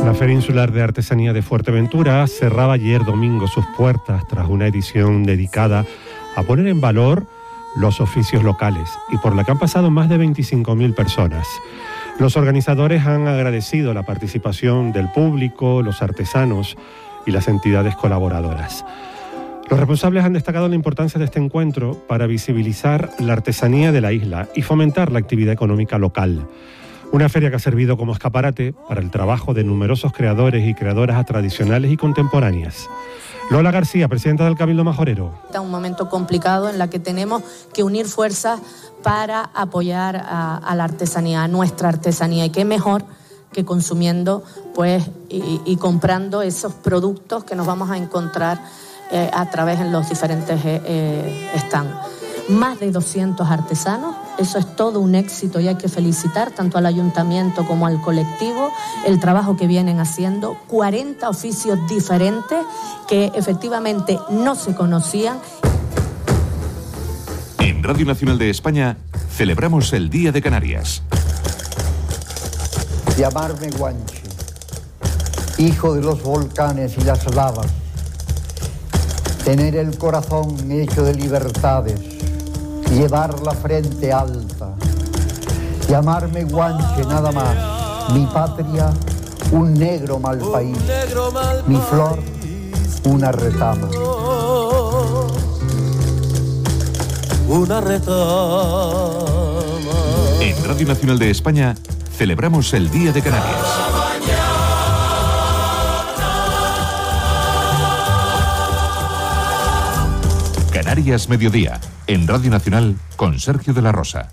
La Feria Insular de Artesanía de Fuerteventura cerraba ayer domingo sus puertas tras una edición dedicada a poner en valor los oficios locales y por la que han pasado más de 25.000 personas. Los organizadores han agradecido la participación del público, los artesanos y las entidades colaboradoras. Los responsables han destacado la importancia de este encuentro para visibilizar la artesanía de la isla y fomentar la actividad económica local. Una feria que ha servido como escaparate para el trabajo de numerosos creadores y creadoras tradicionales y contemporáneas. Lola García, presidenta del Cabildo Majorero. Está un momento complicado en la que tenemos que unir fuerzas para apoyar a la artesanía, a nuestra artesanía. Y qué mejor que consumiendo pues, y comprando esos productos que nos vamos a encontrar a través de los diferentes stands. Más de 200 artesanos, eso es todo un éxito y hay que felicitar tanto al ayuntamiento como al colectivo el trabajo que vienen haciendo, 40 oficios diferentes que efectivamente no se conocían. En Radio Nacional de España celebramos el Día de Canarias. Llamarme Guanche, hijo de los volcanes y las lavas, tener el corazón hecho de libertades, llevar la frente alta, llamarme Guanche nada más, mi patria un negro mal país, mi flor una retama. Una retama. En Radio Nacional de España celebramos el Día de Canarias. Canarias Mediodía, en Radio Nacional, con Sergio de la Rosa.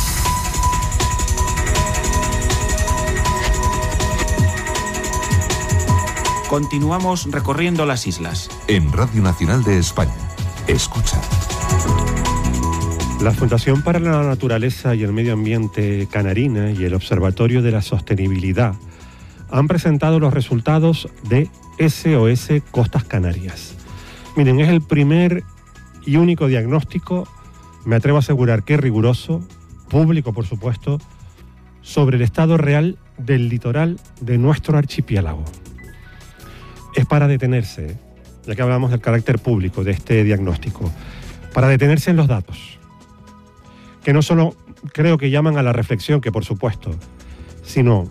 Continuamos recorriendo las islas. En Radio Nacional de España, escucha. La Fundación para la Naturaleza y el Medio Ambiente Canarina y el Observatorio de la Sostenibilidad han presentado los resultados de SOS Costas Canarias. Miren, es el primer y único diagnóstico, me atrevo a asegurar que riguroso, público por supuesto, sobre el estado real del litoral de nuestro archipiélago. Es para detenerse, ya que hablamos del carácter público de este diagnóstico, para detenerse en los datos, que no solo creo que llaman a la reflexión, que por supuesto, sino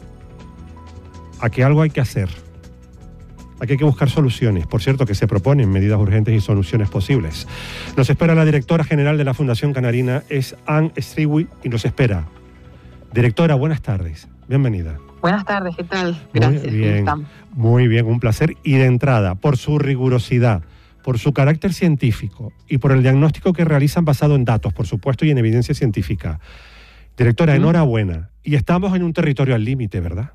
a que algo hay que hacer. Aquí hay que buscar soluciones, por cierto que se proponen medidas urgentes y soluciones posibles. Nos espera la directora general de la Fundación Canarina, es Anne Striwi, y nos espera. Directora, buenas tardes, bienvenida. Buenas tardes, ¿qué tal? Gracias. Muy bien, un placer. Y de entrada, por su rigurosidad, por su carácter científico y por el diagnóstico que realizan basado en datos, por supuesto, y en evidencia científica. Directora, enhorabuena. Y estamos en un territorio al límite, ¿verdad?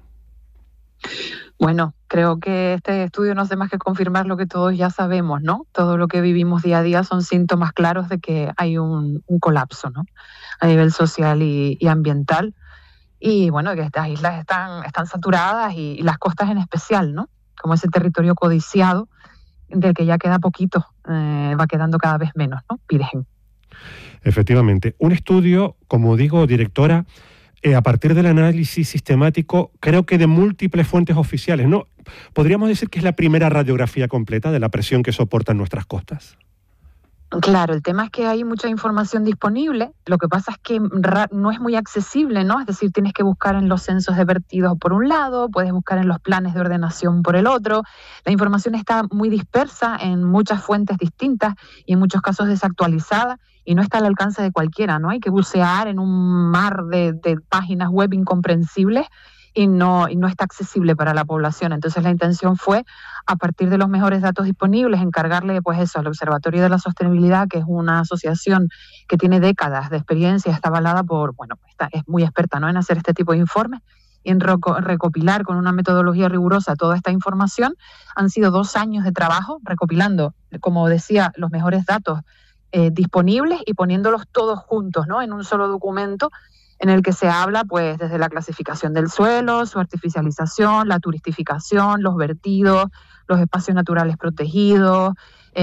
Bueno, creo que este estudio no hace más que confirmar lo que todos ya sabemos, ¿no? Todo lo que vivimos día a día son síntomas claros de que hay un colapso, ¿no? A nivel social y ambiental. Y bueno, que estas islas están saturadas y las costas en especial, ¿no? Como ese territorio codiciado del que ya queda poquito, va quedando cada vez menos, ¿no? Virgen. Efectivamente. Un estudio, como digo, directora, a partir del análisis sistemático, creo que de múltiples fuentes oficiales, ¿no? ¿Podríamos decir que es la primera radiografía completa de la presión que soportan nuestras costas? Claro, el tema es que hay mucha información disponible, lo que pasa es que no es muy accesible, ¿no? Es decir, tienes que buscar en los censos de vertidos por un lado, puedes buscar en los planes de ordenación por el otro. La información está muy dispersa en muchas fuentes distintas y en muchos casos desactualizada y no está al alcance de cualquiera, ¿no? Hay que bucear en un mar de páginas web incomprensibles y no está accesible para la población. Entonces la intención fue, a partir de los mejores datos disponibles, encargarle pues eso al Observatorio de la Sostenibilidad, que es una asociación que tiene décadas de experiencia, está avalada por, es muy experta, ¿no?, en hacer este tipo de informes y en recopilar con una metodología rigurosa toda esta información. Han sido 2 años de trabajo recopilando, como decía, los mejores datos disponibles y poniéndolos todos juntos, ¿no?, en un solo documento, en el que se habla pues desde la clasificación del suelo, su artificialización, la turistificación, los vertidos, los espacios naturales protegidos,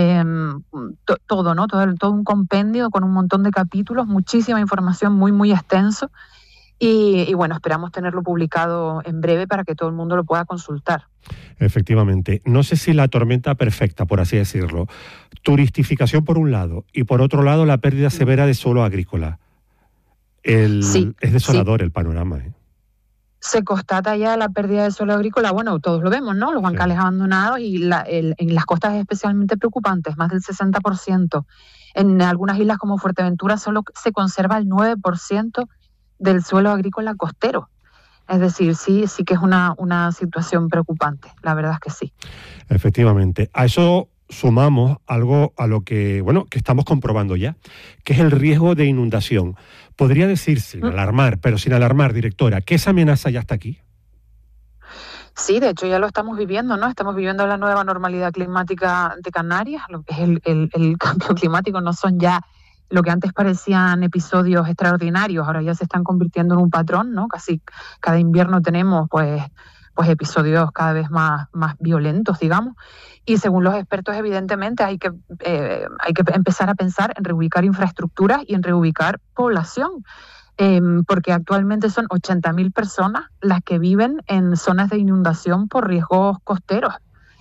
todo, ¿no? Todo un compendio con un montón de capítulos, muchísima información, muy, muy extenso. Y bueno, esperamos tenerlo publicado en breve para que todo el mundo lo pueda consultar. Efectivamente. No sé si la tormenta perfecta, por así decirlo. Turistificación por un lado y por otro lado la pérdida severa de suelo agrícola. Sí, es desolador el panorama, ¿eh? Se constata ya la pérdida de suelo agrícola, bueno, todos lo vemos, ¿no? Los bancales abandonados y en las costas es especialmente preocupantes, más del 60%. En algunas islas como Fuerteventura solo se conserva el 9% del suelo agrícola costero. Es decir, sí que es una situación preocupante, la verdad es que sí. Efectivamente. A eso sumamos algo a lo que estamos comprobando ya, que es el riesgo de inundación. Podría decir sin alarmar, pero sin alarmar, directora, que esa amenaza ya está aquí. Sí, de hecho ya lo estamos viviendo, ¿no? Estamos viviendo la nueva normalidad climática de Canarias, lo que es el cambio climático. No son ya lo que antes parecían episodios extraordinarios, ahora ya se están convirtiendo en un patrón, ¿no? Casi cada invierno tenemos pues episodios cada vez más violentos, digamos. Y según los expertos, evidentemente hay que empezar a pensar en reubicar infraestructuras y en reubicar población, porque actualmente son 80.000 personas las que viven en zonas de inundación por riesgos costeros.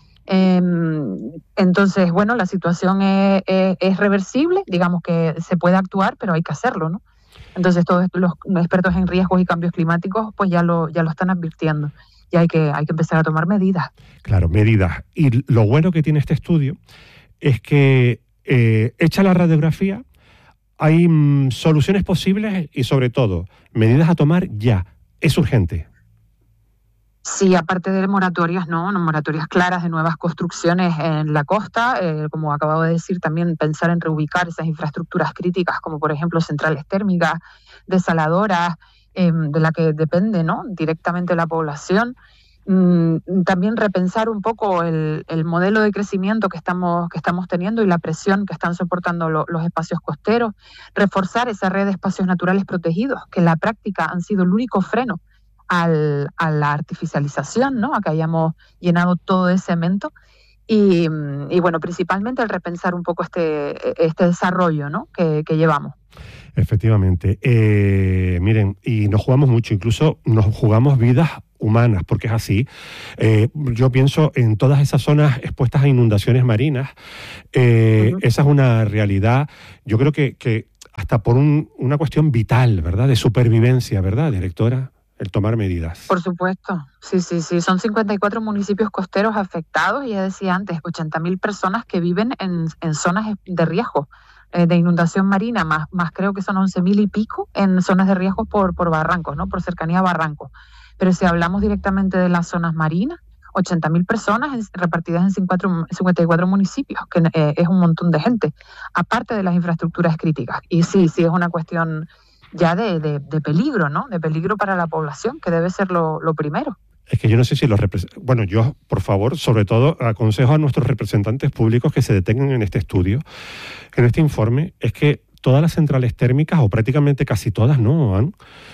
Entonces, bueno, la situación es reversible, digamos que se puede actuar, pero hay que hacerlo, ¿no? Entonces, todos los expertos en riesgos y cambios climáticos pues ya lo están advirtiendo. Y hay que empezar a tomar medidas. Claro, medidas. Y lo bueno que tiene este estudio es que, hecha la radiografía, hay soluciones posibles y, sobre todo, medidas a tomar ya. Es urgente. Sí, aparte de moratorias, ¿no? Moratorias claras de nuevas construcciones en la costa, como acabo de decir, también pensar en reubicar esas infraestructuras críticas, como por ejemplo centrales térmicas, desaladoras, de la que depende, ¿no? Directamente la población. También repensar un poco el modelo de crecimiento que estamos teniendo y la presión que están soportando los espacios costeros, reforzar esa red de espacios naturales protegidos, que en la práctica han sido el único freno a la artificialización, ¿no? A que hayamos llenado todo de cemento. Y bueno, principalmente el repensar un poco este desarrollo, ¿no? que llevamos. Efectivamente. Miren, y nos jugamos mucho, incluso nos jugamos vidas humanas, porque es así. Yo pienso en todas esas zonas expuestas a inundaciones marinas. Esa es una realidad, yo creo que hasta por una cuestión vital, ¿verdad? De supervivencia, ¿verdad, directora? El tomar medidas. Por supuesto, sí. Son 54 municipios costeros afectados y ya decía antes, 80.000 personas que viven en zonas de riesgo de inundación marina, más creo que son 11.000 y pico en zonas de riesgo por barrancos, ¿no? Por cercanía a barrancos. Pero si hablamos directamente de las zonas marinas, 80.000 personas repartidas en 54 municipios, que es un montón de gente, aparte de las infraestructuras críticas. Y sí, es una cuestión ya de peligro, ¿no? De peligro para la población, que debe ser lo primero. Es que yo no sé si yo, por favor, sobre todo, aconsejo a nuestros representantes públicos que se detengan en este estudio, en este informe, es que todas las centrales térmicas, o prácticamente casi todas, ¿no?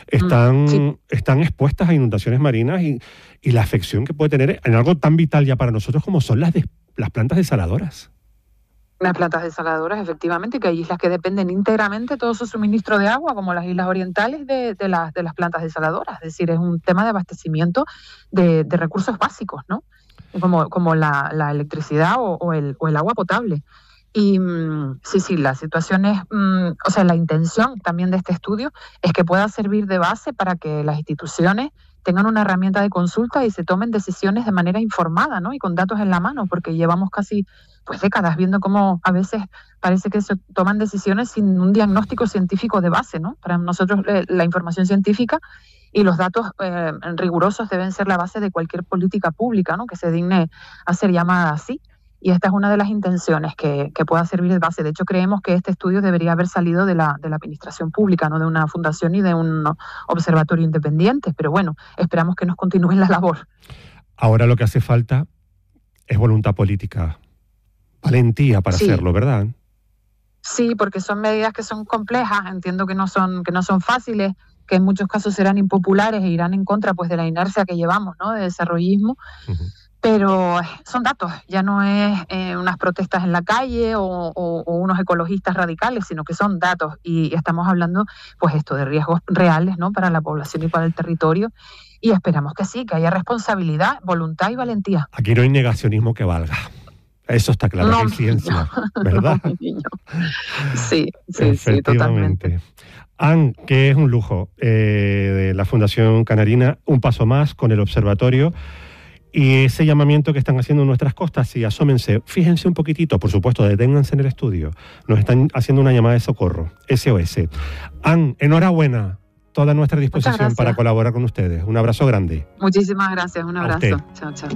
Están expuestas a inundaciones marinas y la afección que puede tener en algo tan vital ya para nosotros como son las plantas desaladoras. Las plantas desaladoras, efectivamente, que hay islas que dependen íntegramente de todo su suministro de agua, como las islas orientales de las plantas desaladoras. Es decir, es un tema de abastecimiento de recursos básicos, ¿no? Como la electricidad o el agua potable. Y sí, la situación es, la intención también de este estudio es que pueda servir de base para que las instituciones tengan una herramienta de consulta y se tomen decisiones de manera informada, ¿no? Y con datos en la mano, porque llevamos casi décadas viendo cómo a veces parece que se toman decisiones sin un diagnóstico científico de base, ¿no? Para nosotros la información científica y los datos rigurosos deben ser la base de cualquier política pública, ¿no? Que se digne a ser llamada así. Y esta es una de las intenciones que pueda servir de base. De hecho, creemos que este estudio debería haber salido de la administración pública, no de una fundación ni de un observatorio independiente. Pero bueno, esperamos que nos continúen la labor. Ahora lo que hace falta es voluntad política, valentía para hacerlo, ¿verdad? Sí, porque son medidas que son complejas. Entiendo que no son fáciles, que en muchos casos serán impopulares e irán en contra de la inercia que llevamos, ¿no? De desarrollismo. Uh-huh. Pero son datos, ya no es unas protestas en la calle o unos ecologistas radicales, sino que son datos y estamos hablando pues esto de riesgos reales, ¿no?, para la población y para el territorio, y esperamos que sí, que haya responsabilidad, voluntad y valentía. Aquí no hay negacionismo que valga. Eso está claro, no, hay ciencia, ¿verdad? No, sí, totalmente. Ann, que es un lujo de la Fundación Canarina, un paso más con el observatorio y ese llamamiento que están haciendo en nuestras costas. Sí, asómense, fíjense un poquitito, por supuesto, deténganse en el estudio. Nos están haciendo una llamada de socorro, SOS. Ann, enhorabuena, toda nuestra disposición para colaborar con ustedes. Un abrazo grande. Muchísimas gracias, un abrazo. Chao, chao.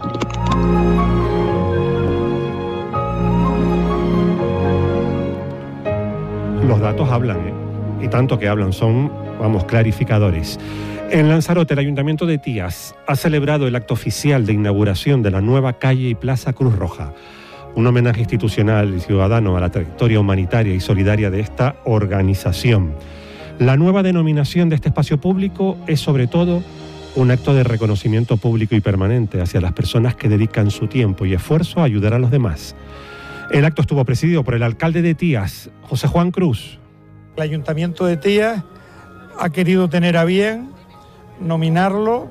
Los datos hablan, y tanto que hablan, son, clarificadores. En Lanzarote, el Ayuntamiento de Tías ha celebrado el acto oficial de inauguración de la nueva calle y plaza Cruz Roja, un homenaje institucional y ciudadano a la trayectoria humanitaria y solidaria de esta organización. La nueva denominación de este espacio público es sobre todo un acto de reconocimiento público y permanente hacia las personas que dedican su tiempo y esfuerzo a ayudar a los demás. El acto estuvo presidido por el alcalde de Tías, José Juan Cruz. El Ayuntamiento de Tías ha querido tener a bien nominarlo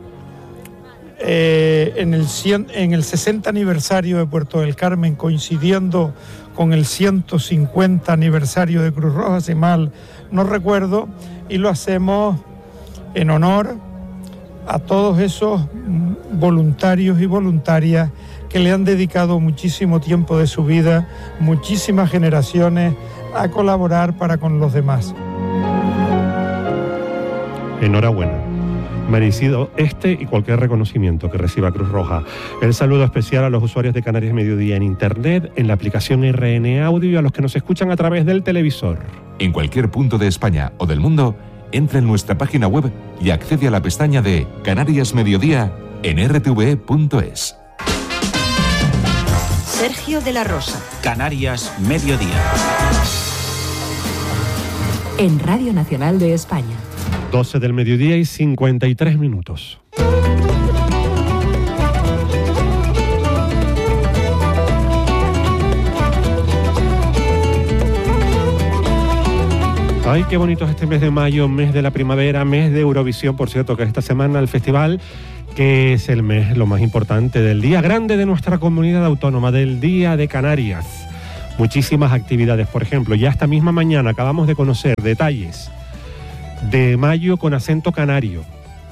en el 60 aniversario de Puerto del Carmen, coincidiendo con el 150 aniversario de Cruz Roja, si mal no recuerdo, y lo hacemos en honor a todos esos voluntarios y voluntarias que le han dedicado muchísimo tiempo de su vida, muchísimas generaciones, a colaborar para con los demás. Enhorabuena. Merecido este y cualquier reconocimiento que reciba Cruz Roja. El saludo especial a los usuarios de Canarias Mediodía en Internet, en la aplicación RN Audio y a los que nos escuchan a través del televisor. En cualquier punto de España o del mundo, entra en nuestra página web y accede a la pestaña de Canarias Mediodía en rtve.es. Sergio de la Rosa. Canarias Mediodía. En Radio Nacional de España. 12 del mediodía y 53 minutos. Ay, qué bonito es este mes de mayo, mes de la primavera, mes de Eurovisión, por cierto, que esta semana el festival, que es el mes lo más importante del día grande de nuestra comunidad autónoma, del Día de Canarias. Muchísimas actividades, por ejemplo, ya esta misma mañana acabamos de conocer detalles de Mayo con acento canario.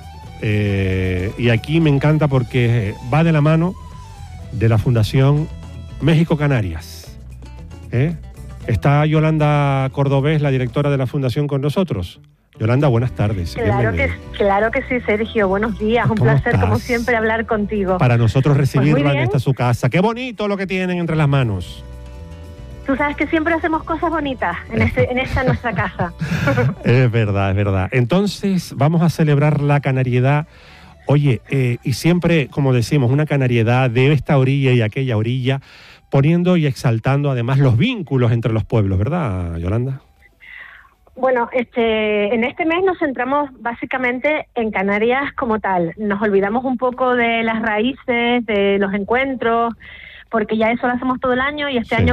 Y aquí me encanta porque va de la mano de la Fundación México Canarias. Está Yolanda Cordobés, la directora de la Fundación, con nosotros. Yolanda, buenas tardes. Claro que sí, Sergio. Buenos días. Un placer, estás? como siempre, hablar contigo. Para nosotros recibirla pues en esta su casa. Qué bonito lo que tienen entre las manos. Tú sabes que siempre hacemos cosas bonitas en esta nuestra casa. Es verdad. Entonces, vamos a celebrar la canariedad. Oye, y siempre, como decimos, una canariedad de esta orilla y aquella orilla, poniendo y exaltando además los vínculos entre los pueblos, ¿verdad, Yolanda? Bueno, en este mes nos centramos básicamente en Canarias como tal. Nos olvidamos un poco de las raíces, de los encuentros, porque ya eso lo hacemos todo el año y este mes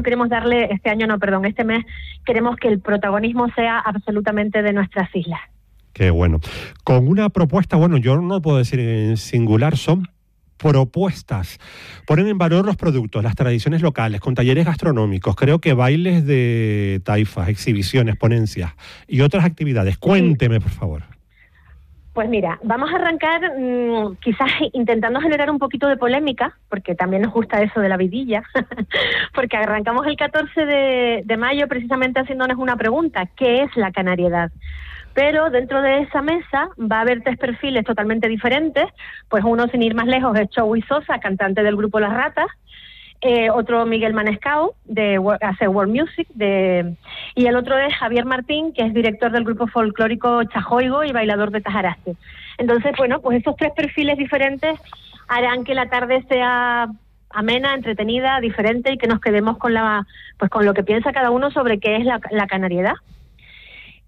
queremos que el protagonismo sea absolutamente de nuestras islas. Qué bueno. Con una propuesta, yo no puedo decir en singular, son propuestas. Ponen en valor los productos, las tradiciones locales, con talleres gastronómicos, creo que bailes de taifas, exhibiciones, ponencias y otras actividades. Cuénteme, por favor. Pues mira, vamos a arrancar quizás intentando generar un poquito de polémica, porque también nos gusta eso de la vidilla, porque arrancamos el 14 de mayo precisamente haciéndonos una pregunta: ¿qué es la canariedad? Pero dentro de esa mesa va a haber 3 perfiles totalmente diferentes, pues uno, sin ir más lejos, es Chowi Sosa, cantante del grupo Las Ratas, otro Miguel Manescao, hace world music, y el otro es Javier Martín, que es director del grupo folclórico Chajoigo y bailador de Tajaraste. Entonces, pues esos 3 perfiles diferentes harán que la tarde sea amena, entretenida, diferente, y que nos quedemos con lo que piensa cada uno sobre qué es la canariedad.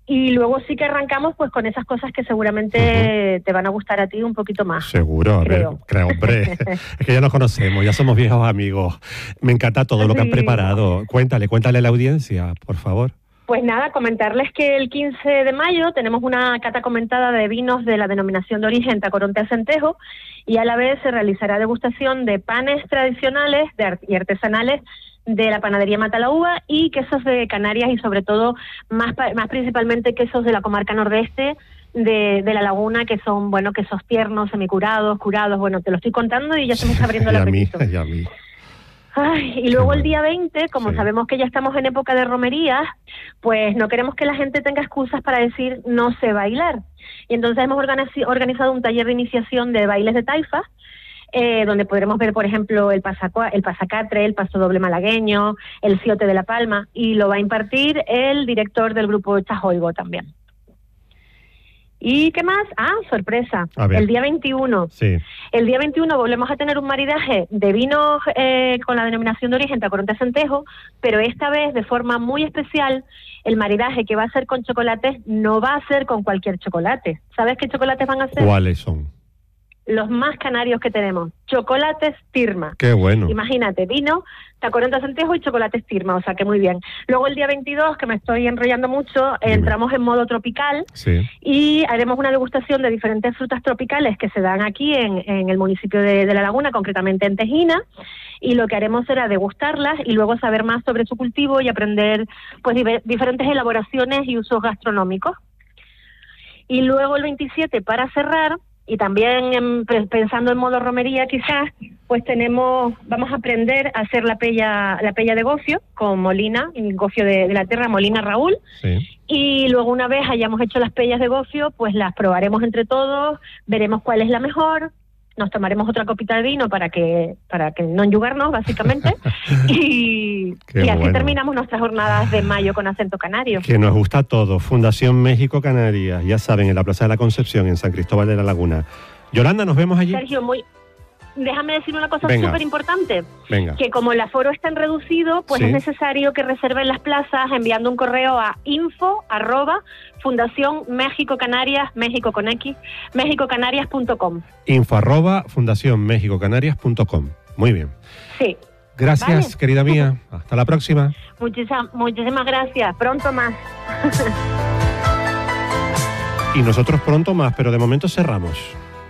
Y luego sí que arrancamos pues con esas cosas que seguramente te van a gustar a ti un poquito más. Seguro, creo, hombre. Es que ya nos conocemos, ya somos viejos amigos. Me encanta todo lo que han preparado. Cuéntale a la audiencia, por favor. Pues nada, comentarles que el 15 de mayo tenemos una cata comentada de vinos de la denominación de origen Tacoronte Acentejo, y a la vez se realizará degustación de panes tradicionales y artesanales de la panadería Mata la Uva y quesos de Canarias, y sobre todo más principalmente quesos de la comarca nordeste de la Laguna, que son, bueno, quesos tiernos, semicurados, curados. Bueno, te lo estoy contando y ya se me está abriendo el apetito. Y a mí. Ay, y luego el día 20, como sabemos que ya estamos en época de romerías, pues no queremos que la gente tenga excusas para decir no sé bailar. Y entonces hemos organizado un taller de iniciación de bailes de taifa, donde podremos ver, por ejemplo, el pasacatre, el paso doble malagueño, el ciote de La Palma, y lo va a impartir el director del grupo Chajoigo también. ¿Y qué más? Sorpresa. El día 21. Sí. El día 21 volvemos a tener un maridaje de vinos con la denominación de origen Tacoronte Acentejo, pero esta vez de forma muy especial. El maridaje que va a ser con chocolates no va a ser con cualquier chocolate. ¿Sabes qué chocolates van a ser? ¿Cuáles son? Los más canarios que tenemos, chocolates Tirma. ¡Qué bueno! Imagínate, vino, Tacoronte Acentejo y chocolates Tirma, o sea que muy bien. Luego el día 22, que me estoy enrollando mucho, entramos en modo tropical y haremos una degustación de diferentes frutas tropicales que se dan aquí en el municipio de La Laguna, concretamente en Tejina, y lo que haremos será degustarlas y luego saber más sobre su cultivo y aprender pues diferentes elaboraciones y usos gastronómicos. Y luego el 27, para cerrar, y también pensando en modo romería quizás, pues vamos a aprender a hacer la pella de gofio con Molina, el gofio de la tierra, Molina Raúl. Sí. Y luego una vez hayamos hecho las pellas de gofio, pues las probaremos entre todos, veremos cuál es la mejor, nos tomaremos otra copita de vino para que no enyugarnos, básicamente, y así terminamos nuestras jornadas de mayo con acento canario. Que nos gusta todo. Fundación México Canarias, ya saben, en la Plaza de la Concepción, en San Cristóbal de la Laguna. Yolanda, nos vemos allí. Sergio, déjame decir una cosa súper importante, que como el aforo está en reducido, pues es necesario que reserven las plazas enviando un correo a info@Fundación México Canarias, México con X, mexicocanarias.com. info@fundacionmexicocanarias.com. Muy bien. Sí. Gracias, querida mía. Hasta la próxima. Muchísimas gracias. Pronto más. Y nosotros pronto más, pero de momento cerramos.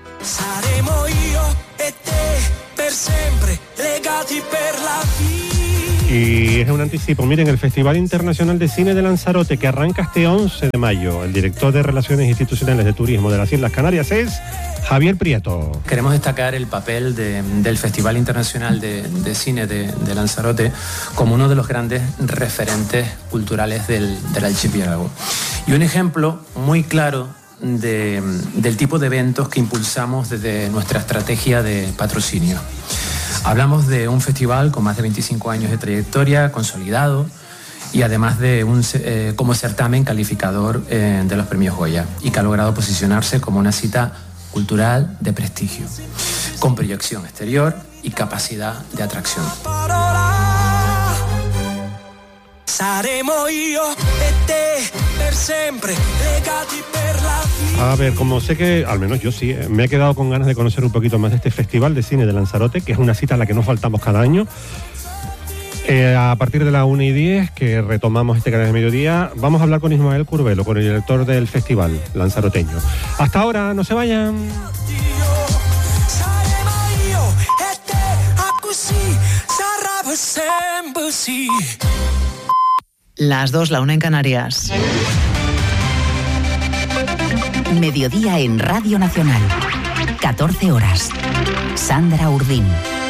Y es un anticipo. Miren, el Festival Internacional de Cine de Lanzarote, que arranca este 11 de mayo. El director de Relaciones Institucionales de Turismo de las Islas Canarias es Javier Prieto. Queremos destacar el papel del Festival Internacional de Cine de Lanzarote como uno de los grandes referentes culturales del archipiélago. Y un ejemplo muy claro del tipo de eventos que impulsamos desde nuestra estrategia de patrocinio. Hablamos de un festival con más de 25 años de trayectoria, consolidado, y además de como certamen calificador de los premios Goya, y que ha logrado posicionarse como una cita cultural de prestigio, con proyección exterior y capacidad de atracción. A ver, como sé que, al menos yo sí, me he quedado con ganas de conocer un poquito más de este Festival de Cine de Lanzarote, que es una cita a la que no faltamos cada año. A partir de las 1:10, que retomamos este canal de mediodía, vamos a hablar con Ismael Curvelo, con el director del festival lanzaroteño. Hasta ahora, no se vayan. Las 2, la 1 en Canarias. Mediodía en Radio Nacional. 14 horas. Sandra Urdín.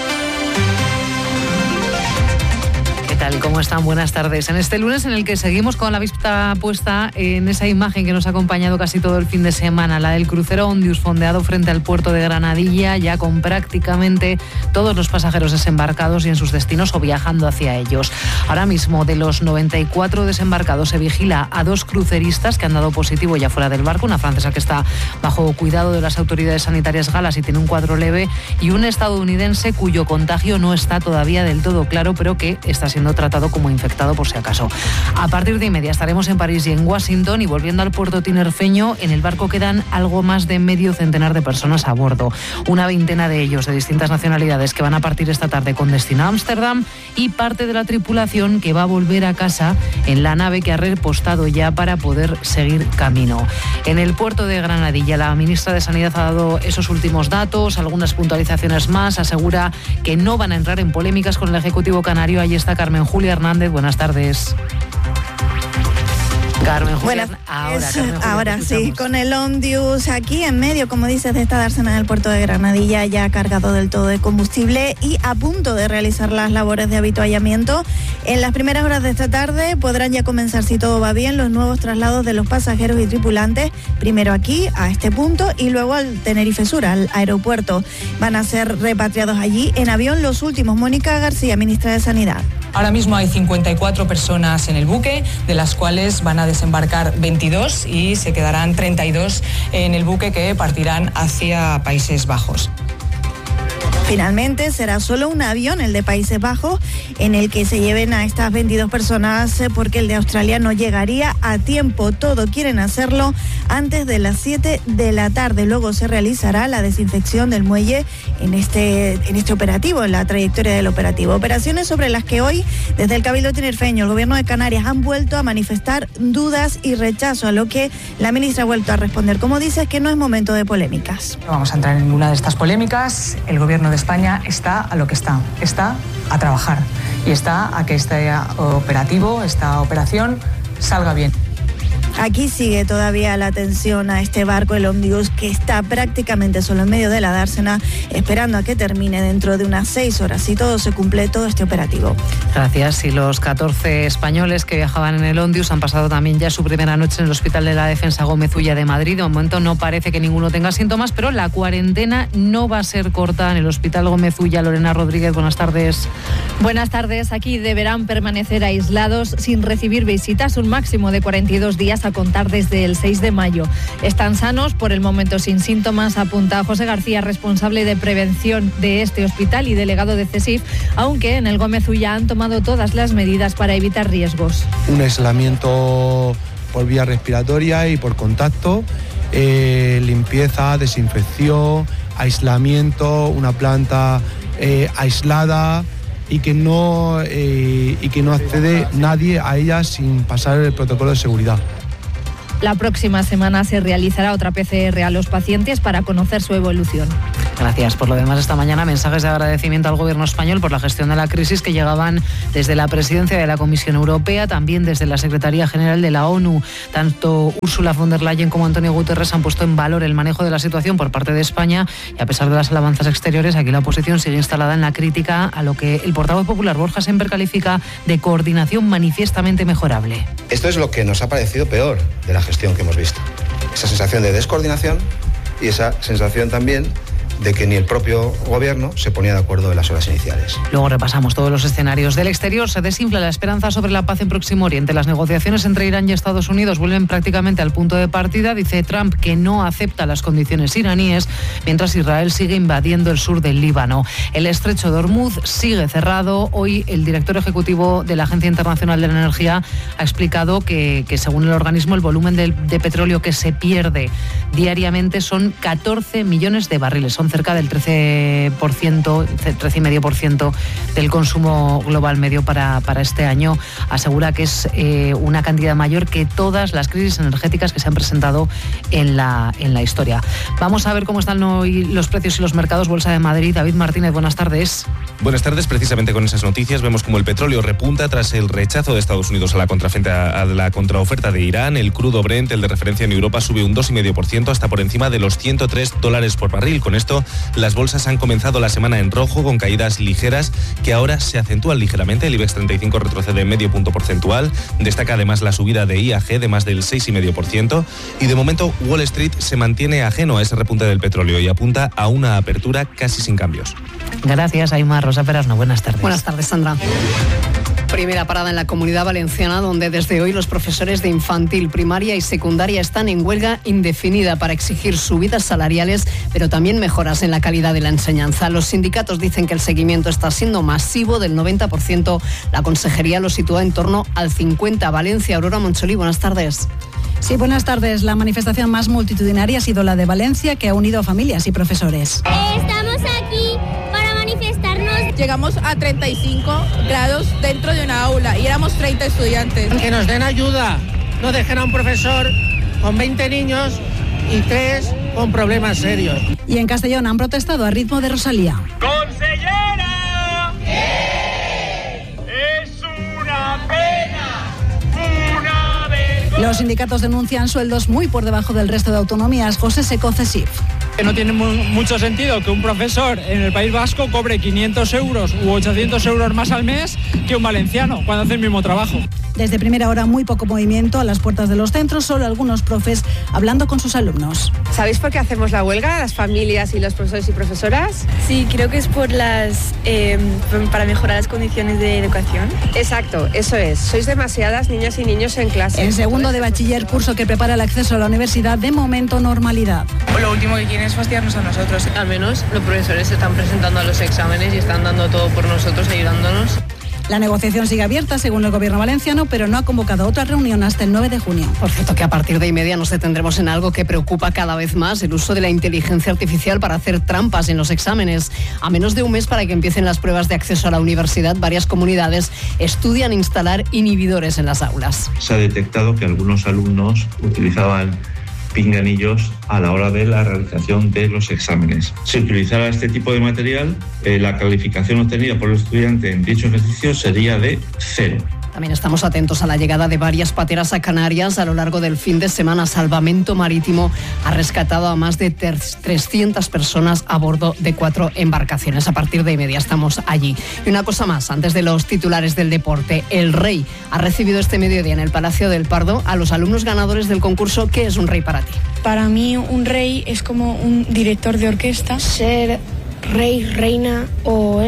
¿Qué tal? ¿Cómo están? Buenas tardes. En este lunes en el que seguimos con la vista puesta en esa imagen que nos ha acompañado casi todo el fin de semana, la del crucero Ondius fondeado frente al puerto de Granadilla, ya con prácticamente todos los pasajeros desembarcados y en sus destinos o viajando hacia ellos. Ahora mismo, de los 94 desembarcados, se vigila a 2 cruceristas que han dado positivo ya fuera del barco, una francesa que está bajo cuidado de las autoridades sanitarias galas y tiene un cuadro leve, y un estadounidense cuyo contagio no está todavía del todo claro, pero que está siendo tratado como infectado por si acaso. A partir de 1:30 estaremos en París y en Washington, y volviendo al puerto tinerfeño, en el barco quedan algo más de medio centenar de personas a bordo. Una veintena de ellos de distintas nacionalidades que van a partir esta tarde con destino a Ámsterdam, y parte de la tripulación que va a volver a casa en la nave que ha repostado ya para poder seguir camino. En el puerto de Granadilla, la ministra de Sanidad ha dado esos últimos datos, algunas puntualizaciones más, asegura que no van a entrar en polémicas con el Ejecutivo canario. Ahí está Carmen Julia Hernández, buenas tardes. Carmen Julia, ahora sí, con el Ondius aquí en medio, como dices, de esta dársena en el puerto de Granadilla, ya cargado del todo de combustible y a punto de realizar las labores de habituallamiento. En las primeras horas de esta tarde podrán ya comenzar, si todo va bien, los nuevos traslados de los pasajeros y tripulantes, primero aquí, a este punto, y luego al Tenerife Sur, al aeropuerto. Van a ser repatriados allí en avión los últimos. Mónica García, ministra de Sanidad. Ahora mismo hay 54 personas en el buque, de las cuales van a desembarcar 22 y se quedarán 32 en el buque que partirán hacia Países Bajos. Finalmente será solo un avión, el de Países Bajos, en el que se lleven a estas 22 personas, porque el de Australia no llegaría a tiempo. Todo quieren hacerlo antes de las 7 de la tarde. Luego se realizará la desinfección del muelle en este operativo, en la trayectoria del operativo. Operaciones sobre las que hoy, desde el Cabildo tinerfeño, el Gobierno de Canarias, han vuelto a manifestar dudas y rechazo, a lo que la ministra ha vuelto a responder. Como dice, que no es momento de polémicas. No vamos a entrar en ninguna de estas polémicas. El Gobierno de España está a lo que está a trabajar y está a que este operativo, esta operación salga bien. Aquí sigue todavía la atención a este barco, el Ondius, que está prácticamente solo en medio de la dársena, esperando a que termine dentro de unas 6 horas, si todo se cumple, todo este operativo. Gracias. Y los 14 españoles que viajaban en el Ondius han pasado también ya su primera noche en el Hospital de la Defensa Gómez Ulla de Madrid. De momento no parece que ninguno tenga síntomas, pero la cuarentena no va a ser corta en el Hospital Gómez Ulla. Lorena Rodríguez, buenas tardes. Buenas tardes. Aquí deberán permanecer aislados sin recibir visitas un máximo de 42 días a contar desde el 6 de mayo. Están sanos, por el momento sin síntomas, apunta José García, responsable de prevención de este hospital y delegado de CESIF, aunque en el Gómez Ulla han tomado todas las medidas para evitar riesgos. Un aislamiento por vía respiratoria y por contacto, limpieza, desinfección, aislamiento, una planta aislada, y que no accede nadie a ella sin pasar el protocolo de seguridad. La próxima semana se realizará otra PCR a los pacientes para conocer su evolución. Gracias. Por lo demás, esta mañana mensajes de agradecimiento al Gobierno español por la gestión de la crisis que llegaban desde la presidencia de la Comisión Europea, también desde la Secretaría General de la ONU. Tanto Ursula von der Leyen como Antonio Guterres han puesto en valor el manejo de la situación por parte de España, y a pesar de las alabanzas exteriores, aquí la oposición sigue instalada en la crítica a lo que el portavoz popular Borja Semper califica de coordinación manifiestamente mejorable. Esto es lo que nos ha parecido peor de la gestión que hemos visto. Esa sensación de descoordinación y esa sensación también de que ni el propio gobierno se ponía de acuerdo en las horas iniciales. Luego repasamos todos los escenarios. Del exterior se desinfla la esperanza sobre la paz en Próximo Oriente. Las negociaciones entre Irán y Estados Unidos vuelven prácticamente al punto de partida. Dice Trump que no acepta las condiciones iraníes, mientras Israel sigue invadiendo el sur del Líbano. El estrecho de Hormuz sigue cerrado. Hoy el director ejecutivo de la Agencia Internacional de la Energía ha explicado que según el organismo, el volumen de petróleo que se pierde diariamente son 14 millones de barriles. Son cerca del 13,5% del consumo global medio para este año. Asegura que es una cantidad mayor que todas las crisis energéticas que se han presentado en la historia. Vamos a ver cómo están hoy los precios y los mercados. Bolsa de Madrid. David Martínez, buenas tardes. Buenas tardes. Precisamente con esas noticias vemos como el petróleo repunta tras el rechazo de Estados Unidos a la contraoferta de Irán. El crudo Brent, el de referencia en Europa, sube un 2,5% hasta por encima de los $103 por barril. Con esto, las bolsas han comenzado la semana en rojo, con caídas ligeras que ahora se acentúan ligeramente. El IBEX 35 retrocede medio punto porcentual. Destaca además la subida de IAG de más del 6,5%. Y de momento Wall Street se mantiene ajeno a ese repunte del petróleo y apunta a una apertura casi sin cambios. Gracias, Aymar. Rosa Perasno, buenas tardes. Buenas tardes, Sandra. Primera parada en la Comunidad Valenciana, donde desde hoy los profesores de infantil, primaria y secundaria están en huelga indefinida para exigir subidas salariales, pero también mejoras en la calidad de la enseñanza. Los sindicatos dicen que el seguimiento está siendo masivo, del 90%. La consejería lo sitúa en torno al 50%. Valencia, Aurora Moncholí, buenas tardes. Sí, buenas tardes. La manifestación más multitudinaria ha sido la de Valencia, que ha unido a familias y profesores. Estamos aquí para manifestarnos. Llegamos a 35 grados dentro de una aula y éramos 30 estudiantes. Que nos den ayuda, no dejen a un profesor con 20 niños y 3 con problemas serios. Y en Castellón han protestado a ritmo de Rosalía. ¡Consellera! ¡Es una pena! ¡Una vergüenza! Los sindicatos denuncian sueldos muy por debajo del resto de autonomías. José Seco, CESIF. Que no tiene mucho sentido que un profesor en el País Vasco cobre 500 euros u 800 euros más al mes que un valenciano cuando hace el mismo trabajo. Desde primera hora muy poco movimiento a las puertas de los centros, solo algunos profes hablando con sus alumnos. ¿Sabéis por qué hacemos la huelga, las familias y los profesores y profesoras? Sí, creo que es por para mejorar las condiciones de educación. Exacto, eso es. Sois demasiadas niñas y niños en clase. En segundo de bachiller, curso que prepara el acceso a la universidad, de momento normalidad. Lo último que quieren es fastidiarnos a nosotros. Al menos los profesores se están presentando a los exámenes y están dando todo por nosotros, ayudándonos. La negociación sigue abierta, según el gobierno valenciano, pero no ha convocado otra reunión hasta el 9 de junio. Por cierto, que a partir de 1:30 nos detendremos en algo que preocupa cada vez más: el uso de la inteligencia artificial para hacer trampas en los exámenes. A menos de un mes para que empiecen las pruebas de acceso a la universidad, varias comunidades estudian instalar inhibidores en las aulas. Se ha detectado que algunos alumnos utilizaban pinganillos a la hora de la realización de los exámenes. Si utilizara este tipo de material, la calificación obtenida por el estudiante en dicho ejercicio sería de 0. También estamos atentos a la llegada de varias pateras a Canarias a lo largo del fin de semana. Salvamento Marítimo ha rescatado a más de 300 personas a bordo de 4 embarcaciones. A partir de 1:30 estamos allí. Y una cosa más, antes de los titulares del deporte: el Rey ha recibido este mediodía en el Palacio del Pardo a los alumnos ganadores del concurso ¿Qué es un rey para ti? Para mí un rey es como un director de orquesta. Ser rey, reina o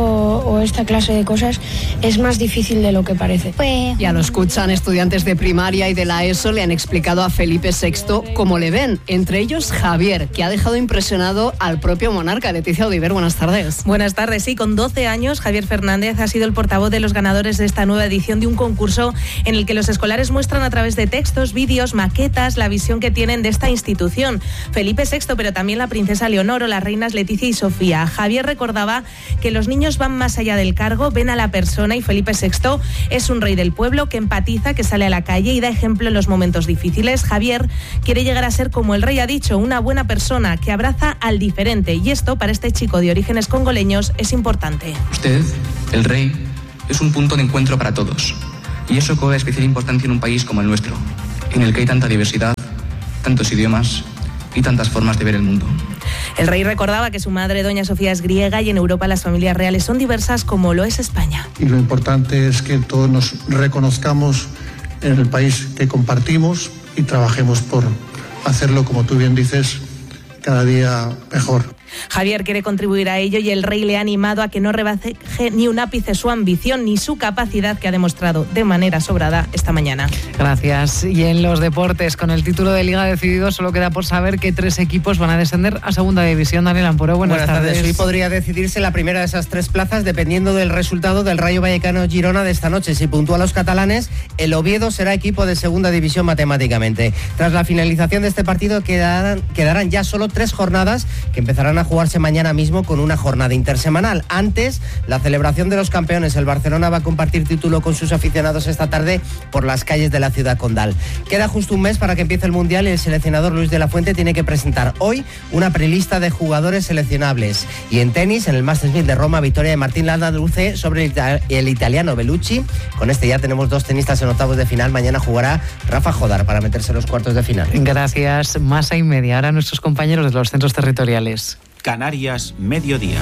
esta clase de cosas es más difícil de lo que parece. Ya lo escuchan, estudiantes de primaria y de la ESO le han explicado a Felipe VI cómo le ven, entre ellos Javier, que ha dejado impresionado al propio monarca. Leticia Odiver, buenas tardes. Buenas tardes, sí, con 12 años Javier Fernández ha sido el portavoz de los ganadores de esta nueva edición de un concurso en el que los escolares muestran a través de textos, vídeos, maquetas, la visión que tienen de esta institución. Felipe VI, pero también la princesa Leonor o las reinas Leticia y Sofía. Javier recordaba que los niños van más allá del cargo, ven a la persona, y Felipe VI es un rey del pueblo que empatiza, que sale a la calle y da ejemplo en los momentos difíciles. Javier quiere llegar a ser, como el rey ha dicho, una buena persona que abraza al diferente, y esto para este chico de orígenes congoleños es importante. Usted, el rey, es un punto de encuentro para todos, y eso cobra especial importancia en un país como el nuestro, en el que hay tanta diversidad, tantos idiomas y tantas formas de ver el mundo. El rey recordaba que su madre, doña Sofía, es griega y en Europa las familias reales son diversas, como lo es España. Y lo importante es que todos nos reconozcamos en el país que compartimos y trabajemos por hacerlo, como tú bien dices, cada día mejor. Javier quiere contribuir a ello y el rey le ha animado a que no rebaje ni un ápice su ambición ni su capacidad, que ha demostrado de manera sobrada esta mañana. Gracias. Y en los deportes, con el título de Liga decidido, solo queda por saber que 3 equipos van a descender a Segunda División. Daniel Ampuro, buenas tardes. Hoy podría decidirse la primera de esas 3 plazas dependiendo del resultado del Rayo Vallecano-Girona de esta noche. Si puntúan los catalanes, el Oviedo será equipo de Segunda División matemáticamente. Tras la finalización de este partido quedarán ya solo 3 jornadas que empezarán a jugarse mañana mismo con una jornada intersemanal. Antes, la celebración de los campeones. El Barcelona va a compartir título con sus aficionados esta tarde por las calles de la ciudad condal. Queda justo un mes para que empiece el Mundial y el seleccionador Luis de la Fuente tiene que presentar hoy una prelista de jugadores seleccionables. Y en tenis, en el Masters 1000 de Roma, victoria de Martín Landaluce sobre el italiano Bellucci. Con este ya tenemos 2 tenistas en octavos de final. Mañana jugará Rafa Jodar para meterse en los cuartos de final. Gracias. Más y media. Ahora nuestros compañeros de los centros territoriales. Canarias, mediodía.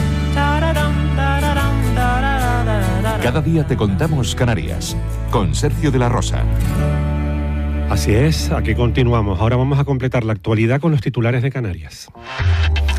Cada día te contamos Canarias, con Sergio de la Rosa. Así es, aquí continuamos. Ahora vamos a completar la actualidad con los titulares de Canarias.